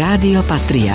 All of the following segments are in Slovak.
Rádio Patria.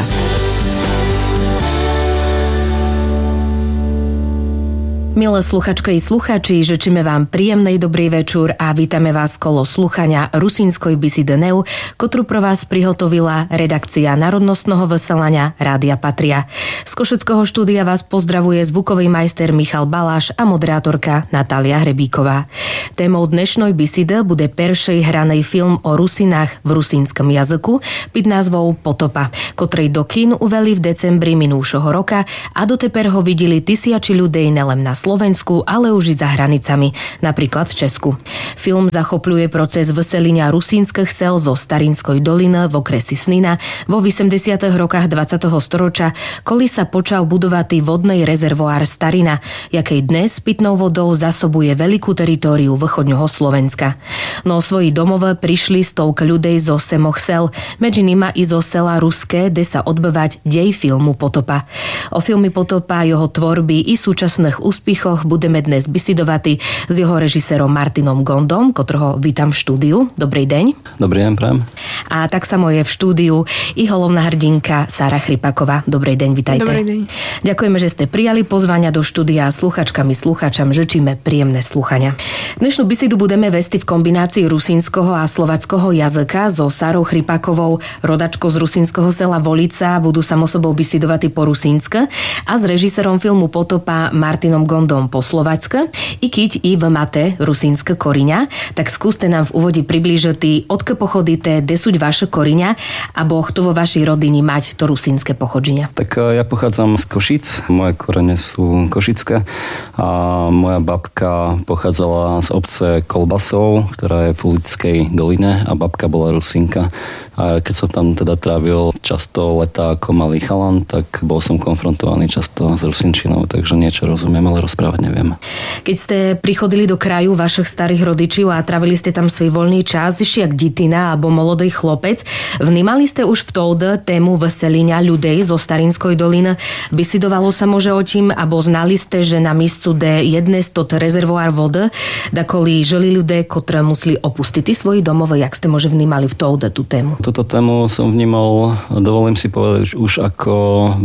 Milé sluchačky i sluchači, žečíme vám príjemnej dobrý večer a vítame vás kolo sluchania Rusínskoj biside Neu, ktorú pro vás prihotovila redakcia Národnostného vysielania Rádia Patria. Z Košeckého štúdia vás pozdravuje zvukový majster Michal Baláš a moderátorka Natália Hrebíková. Témou dnešnej biside bude peršej hranej film o Rusinách v rusínskom jazyku pod názvou Potopa, ktorej do kín uveli v decembri minúšoho roka a doteper ho videli tisíci ľudí nelen na Slovensku, ale už i za hranicami, napríklad v Česku. Film zachopľuje proces vyselenia rusínskych sel zo Starinskoj doliny v okresi Snina vo 80. rokách 20. storočia, koli sa počal budovať vodnej rezervoár Starina, jakej dnes pitnou vodou zasobuje veľkú teritóriu východňoho Slovenska. No o svoji domove prišli stovky ľudí zo semoch sel, medzi nima i zo sela Ruské, kde sa odbývať dej filmu Potopa. O filme Potopa, jeho tvorby i súčasných úspechov budeme dnes bisidovať s jeho režisérom Martinom Gondom, ktorého vítam v štúdiu. Dobrý deň. Dobrý deň, prajem. A tak samo je v štúdiu i hlavná hrdinka Sára Chrypaková. Dobrý deň, vitajte. Dobrý deň. Ďakujeme, že ste prijali pozvania do štúdia. Sluchačkami, sluchačam žečíme príjemné sluchania. Dnešnú bisidu budeme vesti v kombinácii rusínskeho a slovackého jazyka so Sárou Chrypakovou, rodačkou z rusínskeho sela Volica, budú samosobou bisidovať po rusínske a s režisérom filmu Potopa Martinom Gondom po slovacké, i keď i v máte rusínske koriňa, tak skúste nám v úvode priblížiť, odkiaľ pochodíte, kde sú vaše koriňa, abo kto vo vašej rodine mať to rusínske pochodženie. Tak ja pochádzam z Košic, moje korene sú košické a moja babka pochádzala z obce Kolbasov, ktorá je v Ulickej doline a babka bola Rusínka. A keď som tam teda trávil často leta ako malý chalan, tak bol som konfrontovaný často s rusínčinou, takže niečo rozumiem, ale rozprávať neviem. Keď ste prichodili do kraju vašich starých rodičov a trávili ste tam svoj voľný čas, ešte jak ditina alebo molodý chlopec, vnímali ste už v toude tému veselenia ľudí zo Starinskoj doliny? Bisidovalo sa môže o tým, alebo znali ste, že na místu de jedné stot rezervoár vody, dakoli žili ľudia, ktorí museli opustiť svoji domove, jak ste môže vnímali v toude tú tému? Toto tému som vnímal, dovolím si povedať, už ako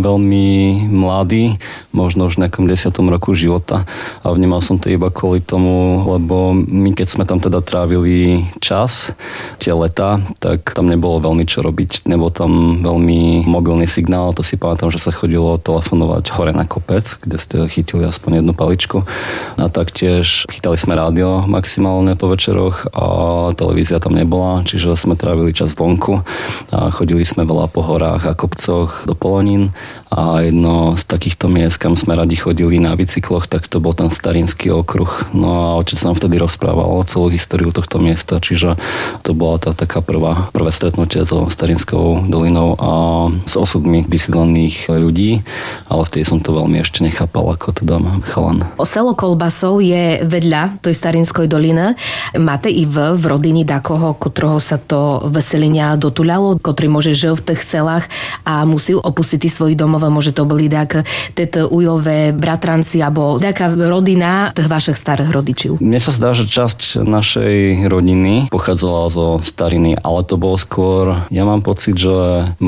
veľmi mladý, možno už v nejakom 10. roku života a vnímal som to iba kvôli tomu, lebo my keď sme tam teda trávili čas, tie leta, tak tam nebolo veľmi čo robiť. Nebol tam veľmi mobilný signál, to si pamätám, že sa chodilo telefonovať hore na kopec, kde ste chytili aspoň jednu paličku a taktiež chytali sme rádio maximálne po večeroch a televízia tam nebola, čiže sme trávili čas vonku a chodili sme veľa po horách a kopcoch do Polonín a jedno z takýchto miest, kam sme radi chodili na bicykloch, tak to bol ten Starinský okruh. No a otec nám vtedy rozprával celú históriu tohto miesta, čiže to bola tá taká prvé stretnutie so Starinskou dolinou a s osudmi vysídlených ľudí, ale vtedy som to veľmi ešte nechápal, ako teda chalan. Selo Kolbasov je vedľa tej Starinskoj doliny. Máte i v rodine dakoho, ktorého sa to veselenia dotuľalo, ktorý môže žil v tých selách a musel opustiť svoj domov, môže to boli tak tieto ujové bratranci alebo taká rodina tých vašich starých rodičov. Mne sa zdá, že časť našej rodiny pochádzala zo Stariny, ale to bolo skôr, ja mám pocit, že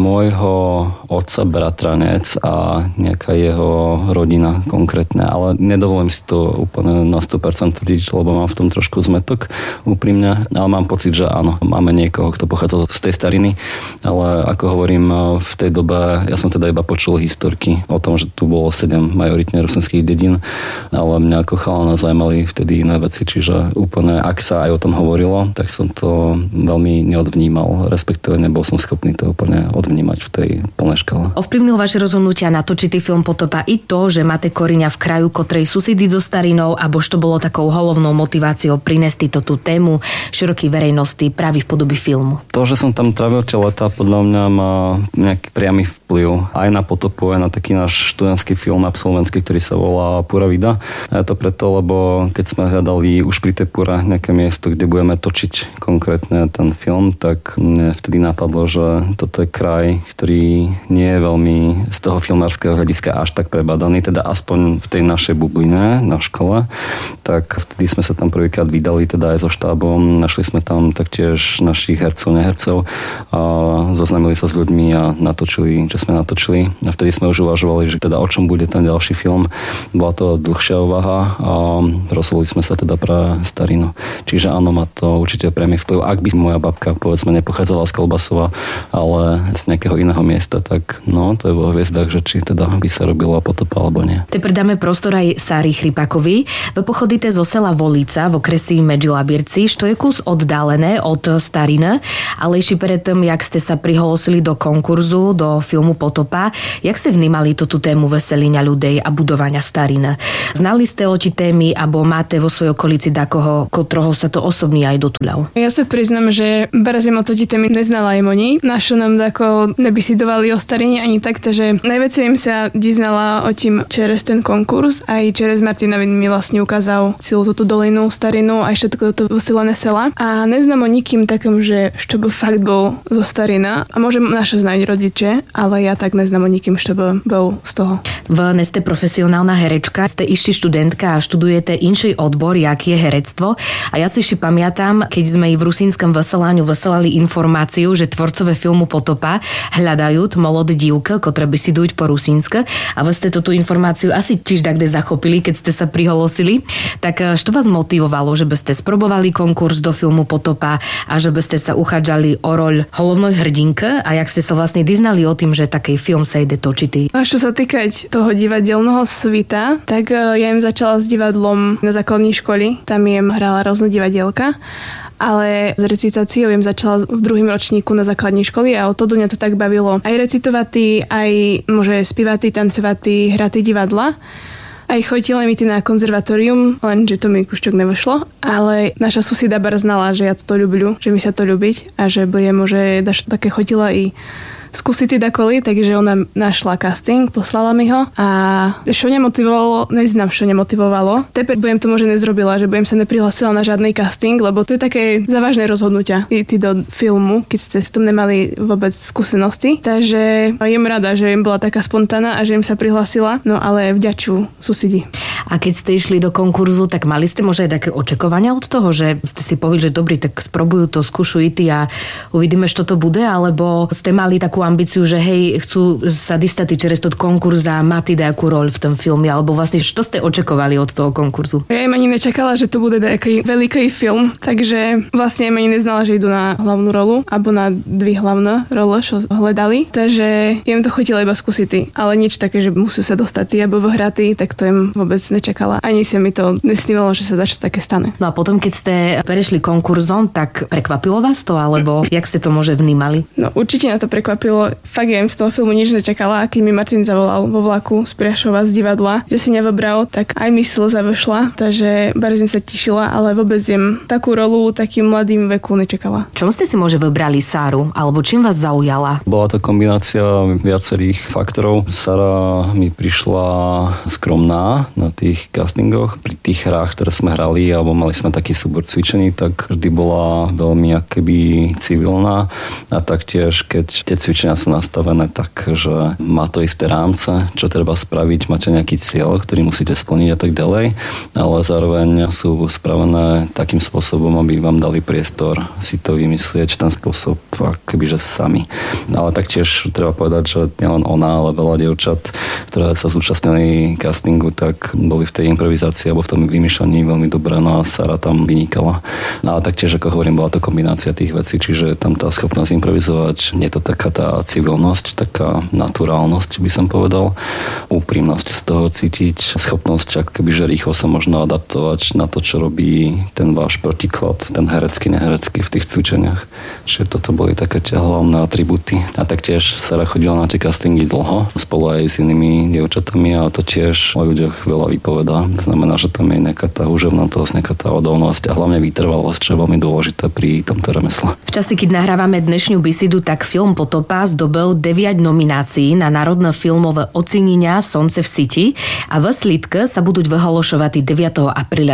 môjho otca bratranec a nejaká jeho rodina konkrétne, ale nedovolím si to úplne na 100% tvrdiť, lebo mám v tom trošku zmetok úprimne, ale mám pocit, že áno, máme niekoho, kto pochádza z tej Stariny, ale ako hovorím, v tej dobe, ja som teda iba počul historky o tom, že tu bolo 7 majoritne rusinských dedín, ale mňa ako chalana zaujímali vtedy iné veci, čiže úplne, ak sa aj o tom hovorilo, tak som to veľmi neodvnímal, respektíve nebol som schopný to úplne odvnímať v tej plnej škale. Ovplyvnil vaše rozhodnutia natočiť film Potopa i to, že máte koriňa v kraju, ktorej susedí so Starinou, alebo čo bolo takou hlavnou motiváciou prinesti to tú tému širokej verejnosti práve v podobe filmu? To, že som tam trávil tie leta, podľa mňa má nejaký priamy vplyv aj na Potopu, aj na taký náš študentský film absolventský, ktorý sa volá Pura Vida. A je to preto, lebo keď sme hľadali už pri tej Pura nejaké miesto, kde budeme točiť konkrétne ten film, tak mne vtedy napadlo, že toto je kraj, ktorý nie je veľmi z toho filmárskeho hľadiska až tak prebadaný, teda aspoň v tej našej bubline na škole. Tak vtedy sme sa tam prvýkrát vydali teda aj so štábom, našli sme tam taktiež našich hercov, nehercov a zoznámili sa s ľuďmi a natočili, čo sme natočili. A vtedy sme už uvažovali, že teda o čom bude ten ďalší film. Bola to dlhšia úvaha a rozhodli sme sa teda pre Starinu. Čiže áno, má to určite priamy vplyv. Ak by moja babka, povedzme, nepochádzala z Kolbasova, ale z nejakého iného miesta, tak no, to je vo hviezdách, že či teda by sa robila Potopa alebo nie. Teď dáme prostor aj Sári Chrypakovi. Vy pochodíte zo sela Volíca v okresi Medžilabirci, što je kus oddálené od Starina, ale ešte predtým, jak ste sa prihlásili do konkurzu, do filmu Potopa, jak ste vnímali tú tému veselenia ľudí a budovania Starina? Znali ste o ti témy, alebo máte vo svojej okolici takoho, kotroho sa to osobne aj dotúľal? Ja sa priznam, že barazím o to ti témy neznala aj oni. Našu nám tako nebisidovali o Starine ani tak, takže najviacej im sa diznala o tím čerez ten konkurs, aj čerez Martinovi mi vlastne ukázal celú túto dolinu, Starinu a všetko toto vysílené sela. A neznám o nikým takom, že čo by fakt bol zo Starina. A môžem naše znať rodiče, ale ja tak neznám o nikým, čo by bol z toho. Vy neste profesionálna herečka, ste ešte študentka a študujete inší odbor, jak je herectvo. A ja si ešte pamätám, keď sme i v rusínskom veseláňu veselali informáciu, že tvorcové filmu Potopa hľadajú molodé dívka, ktoré by si dúť po rusínske. A vy ste tú informáciu asi tiež takde zachopili, keď ste sa prihlásili. Tak čo vás motivovalo, že by ste sprobovali konkurs do filmu Potopa a že by ste sa uchádzali o roľ hlavnej hrdinke a jak ste sa vlastne diznali o tým, že taký film sa ide točiť? A čo sa týkať toho divadelného svita, tak ja im začala s divadlom na základnej škole. Tam im hrala rôzne divadielka. Ale s recitáciou im začala v druhým ročníku na základnej školy a o to do mňa to tak bavilo. Aj recitovať, aj môže spívať, tancovať, hrať divadla. Aj chodila mi na konzervatórium, lenže to mi kušťok nevyšlo. Ale naša susida bar znala, že ja to ľúbim, že mi sa to ľúbiť a že bude môže také chodila i skúsiť dakoli, takže ona našla casting, poslala mi ho a čo nemotivovalo, neznám, čo nemotivovalo. Teper budem to možno nezrobila, že budem sa neprihlasila na žiadny casting, lebo to je také závažné rozhodnutia ísť do filmu, keď ste s tom nemali vôbec skúsenosti. Takže jem rada, že im bola taká spontánna a že im sa prihlasila, no ale vďaču susidi. A keď ste išli do konkurzu, tak mali ste možno aj také očakovania od toho, že ste si povedali, že dobrý, tak sprobujú to, skúšujú a uvidíme, čo to bude, alebo ste mali takú ambíciu, že hej, chcú sa dostať čerez tot konkurs a mať nejakú roľ v tom filme, alebo vlastne čo ste očakovali od toho konkurzu? Ja im ani nečakala, že to bude nejaký veľký film, takže vlastne im ani neznala, že idú na hlavnú rolu, alebo na dve hlavné role, čo hľadali, takže im to chodilo iba skúsiť, ale nič také, že musí sa dostať alebo vyhrať, tak to im vôbec nečakala. Ani sa mi to nesnívalo, že sa dačo také stane. No a potom, keď ste prešli konkurzom, tak prekvapilo vás to, alebo jak ste to môže vnímali? No určite na to prekvapilo. Fakt ja im z toho filmu nič nečakala, keď mi Martin zavolal vo vlaku z Priašova z divadla, že si nevybral, tak aj mi slza vyšla, takže barazím sa tešila, ale vôbec im takú rolu takým mladým veku nečakala. Čom ste si môže vybrali Sáru, alebo čím vás zaujala? Bola to kombinácia viacerých faktorov. Sara mi prišla skromná na tých castingoch. Pri tých hrách, ktoré sme hrali, alebo mali sme taký súbor cvičení, tak vždy bola veľmi akoby civilná a taktiež, keď tie cvičenia sú nastavené tak, že má to isté rámce, čo treba spraviť, máte nejaký cieľ, ktorý musíte splniť a tak ďalej, ale zároveň sú spravené takým spôsobom, aby vám dali priestor si to vymyslieť, ten spôsob akoby, že sami. Ale taktiež treba povedať, že nielen ona, ale veľa dievčat, ktoré sa zúčastnili castingu, tak boli v tej improvizácii alebo v tom vymýšľaní veľmi dobré, no a Sara tam vynikala. Ale taktiež, ako hovorím, bola to kombinácia tých vecí, čiže tam tá schopnosť improvizovať, nie to taká tá civilnosť, taká naturálnosť, by som povedal, úprimnosť z toho cítiť, schopnosť akoby, že rýchlo sa možno adaptovať na to, čo robí ten váš protiklad, ten herecký, neherecký v tých cvičeniach. Čiže toto boli také tie hlavné atribúty. A taktiež Sara chodila na tie castingy dlho, spolu aj s inými dievčatami a to tiež o ľuďoch veľa vypovedá. Znamená, že tam je nejaká tá húževnatosť, nejaká tá odolnosť a hlavne vytrvalosť, čo je veľmi dôležité pri tomto remesle. V čase, keď nahrávame dnešnú besidu, tak film Potopa Potopás zdobil 9 nominácií na národné filmové ocenenia Slnce v Siti a v Slitke sa budú vyhološovať 9. apríla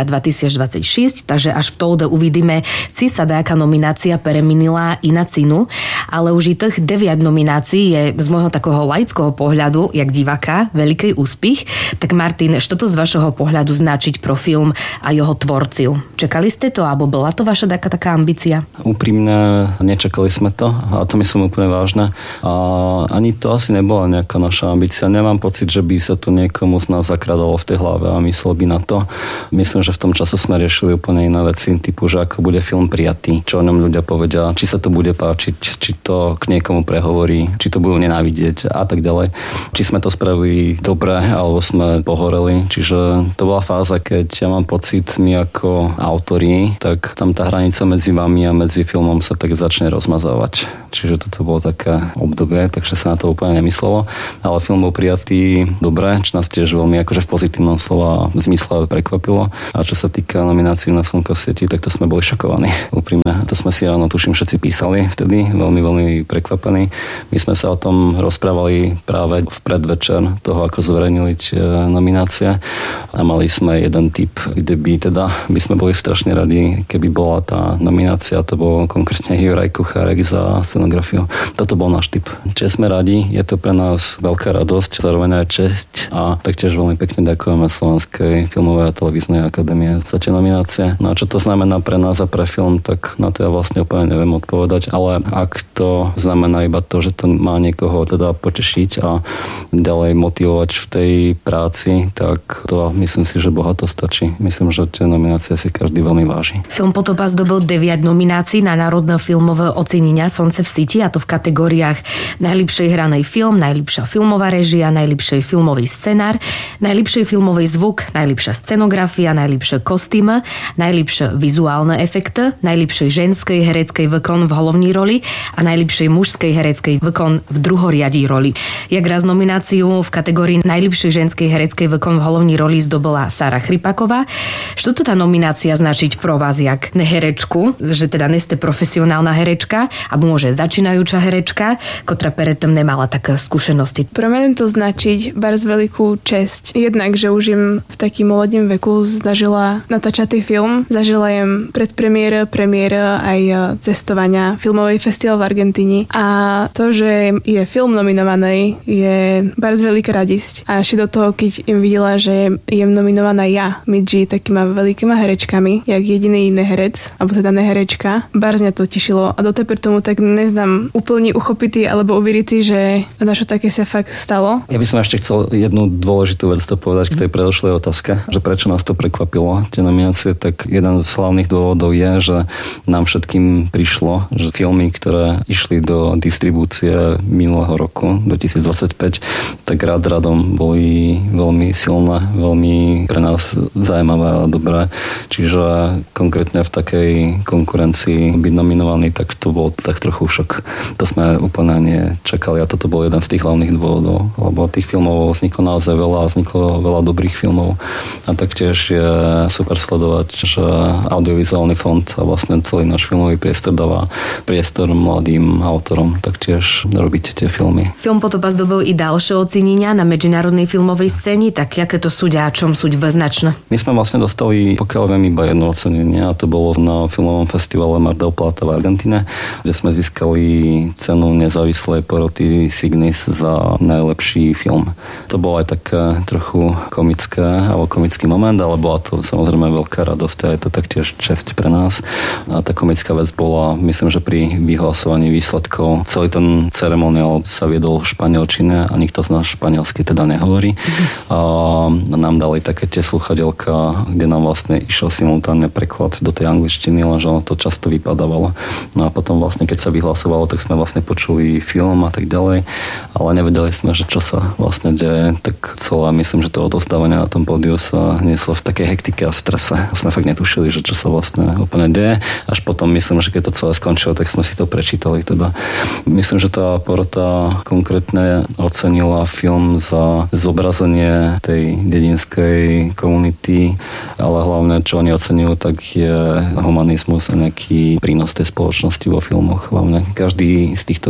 2026, takže až v toude uvidíme, či sa dáka nominácia premenila i na cenu, ale už i tých 9 nominácií je z môjho takého laického pohľadu, jak diváka, veľký úspech. Tak Martin, čo to z vašeho pohľadu značiť pro film a jeho tvorciu? Čekali ste to, alebo bola to vaša taká ambícia? Úprimne nečakali sme to a to myslím úplne vážne. A ani to asi nebola nejaká naša ambícia. Nemám pocit, že by sa to niekomu z nás zakradalo v tej hlave a myslel by na to. Myslím, že v tom čase sme riešili úplne iné veci, typu, že ako bude film prijatý, čo o ňom ľudia povedia, či sa to bude páčiť, či to k niekomu prehovorí, či to budú nenávidieť a tak ďalej. Či sme to spravili dobre, alebo sme pohoreli. Čiže to bola fáza, keď ja mám pocit, my ako autori, tak tam tá hranica medzi vami a medzi filmom sa tak začne rozmazávať. Čiže toto bolo také obdobie, takže sa na to úplne nemyslelo. Ale film bol prijatý dobre, čo nás tiež veľmi akože v pozitívnom slova zmysle prekvapilo. A čo sa týka nominácií na Slnko v sieti, tak to sme boli šokovaní. Úprimne. To sme si ráno, tuším, všetci písali vtedy, veľmi, veľmi prekvapení. My sme sa o tom rozprávali práve v predvečer toho, ako zverejnili tie nominácie a mali sme jeden tip, kde by sme boli strašne radi, keby bola tá nominácia, to bol konkrétne Juraj Kuchárek za scenografiu. Toto bol náš tip. Čiže sme radi, je to pre nás veľká radosť, zároveň aj česť a taktiež veľmi pekne ďakujeme Slovenskej filmovej a televíznej akadémie za tie nominácie. No a čo to znamená pre nás a pre film, tak na to ja vlastne úplne neviem odpovedať, ale ak to znamená iba to, že to má niekoho teda potešiť a ďalej motivovať v tej práci, tak to myslím si, že bohato stačí. Myslím, že tie nominácie si každý veľmi váži. Film Potopás zdobil 9 nominácií na národné filmové ocenenia Slnce v Siti, a to v kategóriách najlepšej hranej film, najlepšia filmová režia, najlepší filmový scenár, najlepší filmový zvuk, najlepšia scenografia, najlepšie kostýmy, najlepšie vizuálne efekty, najlepšej ženskej hereckej výkon v hlavnej roli a najlepšej mužskej hereckej výkon v druhoriadí roli. Jak raz nomináciu v kategórii najlepšej ženskej hereckej výkon v hlavnej roli zdobila Sára Chrypaková. Čo to tá nominácia značiť pro vás jak neherečku, že teda neste profesionálna herečka, alebo môže začínajúca herečka, ktorá predtým nemala také skúsenosti? Pro mňa to značiť bardzo veľkú česť. Jednak, že už im v takým mladým veku zažila natáčatý film, zažila im predpremiér, aj cestovania, filmový festival v Argentíne a to, že je film nominovaný, je bardzo veľká radosť. A ešte do toho, keď im videla, že je nominovaná ja, Midži, takýma veľkýma herečkami, jak jediný neherec, alebo teda neherečka, bardzo mňa to tešilo a doteper tomu tak neznám úplne uchopitý alebo uveriť, že dačo také sa fakt stalo. Ja by som ešte chcel jednu dôležitú vec to povedať k tej predošlej otázke, že prečo nás to prekvapilo, tie nominácie, tak jeden z hlavných dôvodov je, že nám všetkým prišlo, že filmy, ktoré išli do distribúcie minulého roku, 2025, tak radom boli veľmi silné, veľmi pre nás zaujímavé a dobré. Čiže konkrétne v takej konkurencii byť nominovaný, tak to bol tak trochu šok. To sme úplne nečakali a toto bol jeden z tých hlavných dôvodov, lebo tých filmov vzniklo naozaj veľa, vzniklo veľa dobrých filmov a taktiež je super sledovať, že audiovizuálny fond a vlastne celý náš filmový priestor dáva priestor mladým autorom taktiež robiť tie filmy. Film Potopás zdobil i ďalšie ocenenia na medzinárodnej filmovej scéne, tak jaké to sú a čom sú väznačné? My sme vlastne dostali, pokiaľ viem, iba jedno ocenenie a to bolo na filmovom festivale Mar del Plata v Argentíne, kde sme získali cenu nezávislej poroty Signis za najlepší film. To bolo aj také trochu komické, alebo komický moment, ale bola to samozrejme veľká radosť a je to taktiež česť pre nás. A tá komická vec bola, myslím, že pri vyhlasovaní výsledkov celý ten ceremoniál sa viedol v španielčine a nikto z nás španielsky teda nehovorí. A nám dali také tie sluchadielka, kde nám vlastne išiel simultánne preklad do tej angličtiny, lenže ono to často vypadávalo. No a potom vlastne, keď sa vyhlasovalo, tak sme vlastne počuli film a tak ďalej, ale nevedeli sme, že čo sa vlastne deje, tak celé, myslím, že to odozdávanie na tom pódiu sa nieslo v takej hektike a strese. Sme fakt netušili, že čo sa vlastne úplne deje. Až potom myslím, že keď to celé skončilo, tak sme si to prečítali. Teda. Myslím, že tá porota konkrétne ocenila film za zobrazenie tej dedinskej komunity, ale hlavne, čo oni ocenujú, tak je humanizmus a nejaký prínos tej spoločnosti vo filmoch. Hlavne každý z týchto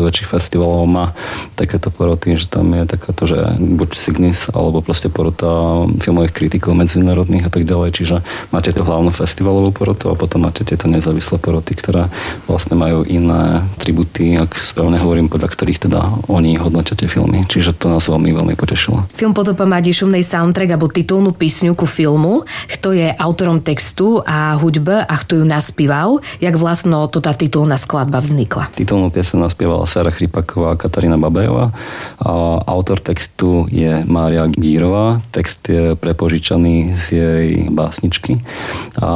väčších festivalov má takéto poroty, že tam je takáto, že buď Signis, alebo proste porota filmových kritikov medzinárodných a tak ďalej. Čiže máte tú hlavnú festivalovú porotu a potom máte tieto nezávislé poroty, ktoré vlastne majú iné tributy, ak správne hovorím, podľa ktorých teda oni hodnotia tie filmy. Čiže to nás veľmi, veľmi potešilo. Film Potopa má šumnej soundtrack alebo titulnú písňu ku filmu. Kto je autorom textu a hudby a kto ju naspieval? Jak vlastno to tá titulná skladba vznikla? Titulnú pieseň naspievala Sara Chrypaková a Katarína Babejová. A autor textu je Mária Gírová. Text je prepožičaný z jej básničky. A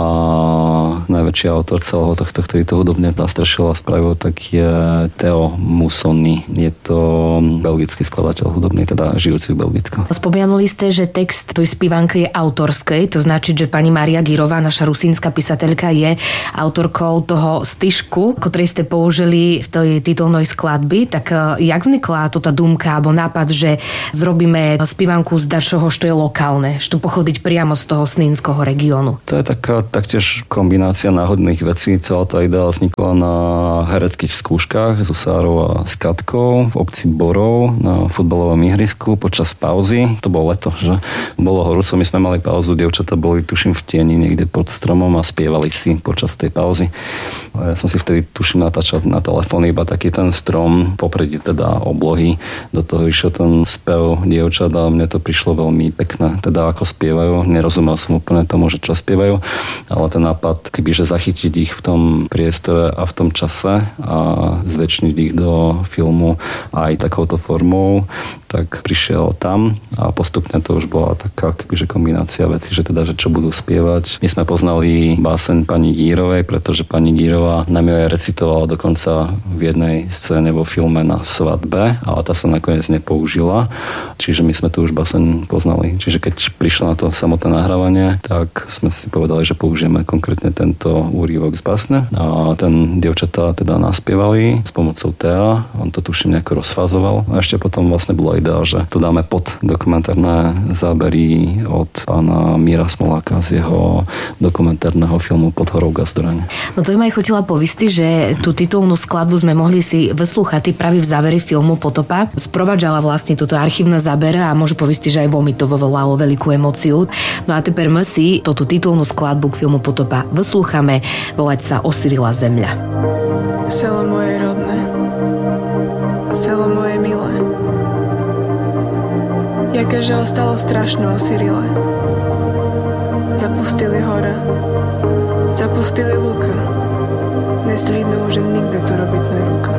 najväčší autor celého tohto, ktorý to hudobne nastrešil a spravil, tak je Theo Musoni. Je to belgický skladateľ hudobný, teda žijúci v Belgicku. Spomenuli ste, že text tej spievanky je autorskej, to značí, že pani Mária Gírová, naša rusínska písateľka, je autorkou toho styžku, ktorý ste použili v tej titulnej skladby. Tak jak vznikla tá dumka alebo nápad, že zrobíme spievanku z dačoho, čo je lokálne, čo pochodiť priamo z toho snínskoho regiónu? To je taká taktiež kombinácia náhodných vecí. Celá tá idea vznikla na hereckých skúškach so Sárou a s Katkou v obci Borov na futbalovom ihrisku počas pauzy. To bolo leto, že bolo horúco, my sme mali pauzu, dievčatá boli tuším v tieni niekde pod stromom a spievali si počas tej pauzy. Ja som si vtedy tuším natáčal na telefón iba taký ten strom popredí teda oblohy. Do toho išiel ten spev dievčat a mne to prišlo veľmi pekné. Teda ako spievajú, nerozumel som úplne tomu, že čo spievajú, ale ten nápad, kebyže zachytiť ich v tom priestore a v tom čase a zväčšniť ich do filmu aj takouto formou, tak prišiel tam a postupne to už bola taká kebyže kombinácia vecí, že teda, že čo budú spievať. My sme poznali báseň pani Gírovej, pretože pani Gírová nám ju aj recitovala dokonca v jednej scéne vo filme Na svadbe, ale tá sa nakoniec nepoužila. Čiže my sme tu už báseň poznali. Čiže keď prišlo na to samotné nahrávanie, tak sme si povedali, že použijeme konkrétne tento úryvok z básne. A ten dievčatá teda naspievali s pomocou Thea. On to tuším nejako rozfázoval. A ešte potom vlastne bola idea, že to dáme pod dokumentárne zábery od pána Míra Smoláka z jeho dokumentárneho filmu Pod horou Gazdoraň. No to im aj chutila povisti, že tú titulnú skladbu sme mohli si vyslúchať práve v závere filmu Potopa. Sprovádžala vlastne toto archívne zábere a môžu povisti, že aj vo mi to vyvolalo veľkú emóciu. No a teper my si túto titulnú skladbu k filmu Potopa vyslúchame. Volať sa Osirila zemľa. Selo moje rodné, selo moje milé, jakéže ostalo strašné osirile. Zapustili hora, zapustili lúka, neslídno už nikde to robiť na ruka.